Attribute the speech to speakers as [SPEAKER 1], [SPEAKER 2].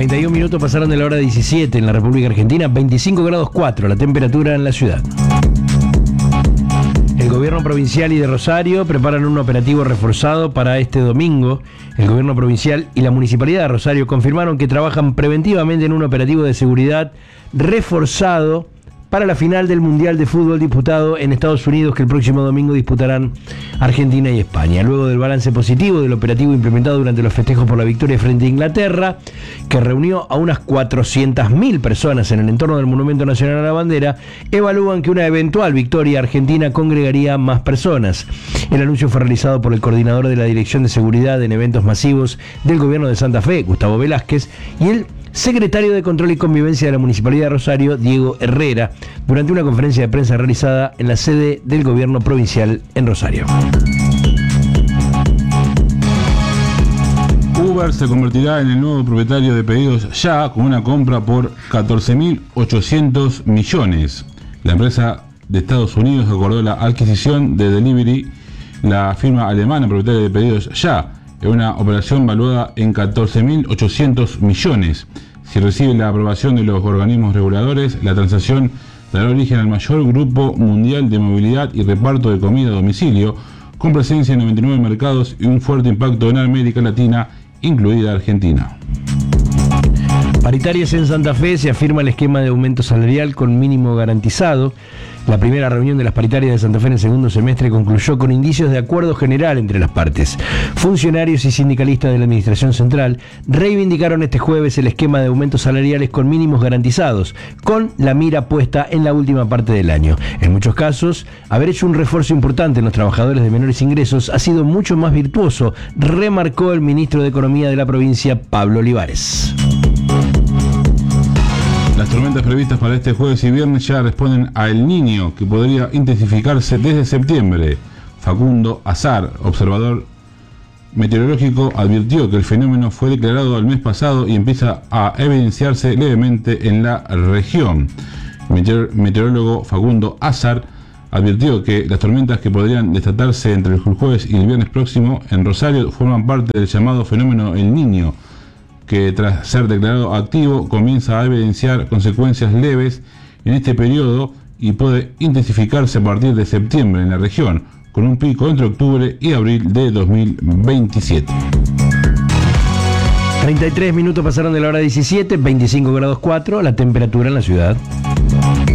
[SPEAKER 1] 31 minutos pasaron de la hora 17 en la República Argentina, 25 grados 4 la temperatura en la ciudad. El gobierno provincial y de Rosario preparan un operativo reforzado para este domingo. El gobierno provincial y la municipalidad de Rosario confirmaron que trabajan preventivamente en un operativo de seguridad reforzado para la final del Mundial de Fútbol disputado en Estados Unidos, que el próximo domingo disputarán Argentina y España. Luego del balance positivo del operativo implementado durante los festejos por la victoria frente a Inglaterra, que reunió a unas 400.000 personas en el entorno del Monumento Nacional a la Bandera, evalúan que una eventual victoria argentina congregaría más personas. El anuncio fue realizado por el coordinador de la Dirección de Seguridad en Eventos Masivos del Gobierno de Santa Fe, Gustavo Velázquez, y el secretario de Control y Convivencia de la Municipalidad de Rosario, Diego Herrera, durante una conferencia de prensa realizada en la sede del Gobierno Provincial en Rosario.
[SPEAKER 2] Uber se convertirá en el nuevo propietario de Pedidos Ya con una compra por 14.800 millones. La empresa de Estados Unidos acordó la adquisición de Delivery, la firma alemana propietaria de Pedidos Ya, en una operación valuada en 14.800 millones. Si recibe la aprobación de los organismos reguladores, la transacción dará origen al mayor grupo mundial de movilidad y reparto de comida a domicilio, con presencia en 99 mercados y un fuerte impacto en América Latina, incluida Argentina.
[SPEAKER 1] Paritarias en Santa Fe, se afirma el esquema de aumento salarial con mínimo garantizado. La primera reunión de las paritarias de Santa Fe en el segundo semestre concluyó con indicios de acuerdo general entre las partes. Funcionarios y sindicalistas de la Administración Central reivindicaron este jueves el esquema de aumentos salariales con mínimos garantizados, con la mira puesta en la última parte del año. En muchos casos, haber hecho un refuerzo importante en los trabajadores de menores ingresos ha sido mucho más virtuoso, remarcó el ministro de Economía de la provincia, Pablo Olivares.
[SPEAKER 2] Las tormentas previstas para este jueves y viernes ya responden a El Niño, que podría intensificarse desde septiembre. Facundo Azar, observador meteorológico, advirtió que el fenómeno fue declarado el mes pasado y empieza a evidenciarse levemente en la región. El meteorólogo Facundo Azar advirtió que las tormentas que podrían desatarse entre el jueves y el viernes próximo en Rosario forman parte del llamado fenómeno El Niño, que tras ser declarado activo comienza a evidenciar consecuencias leves en este periodo y puede intensificarse a partir de septiembre en la región, con un pico entre octubre y abril de 2027.
[SPEAKER 1] 33 minutos pasaron de la hora 17, 25 grados 4 la temperatura en la ciudad.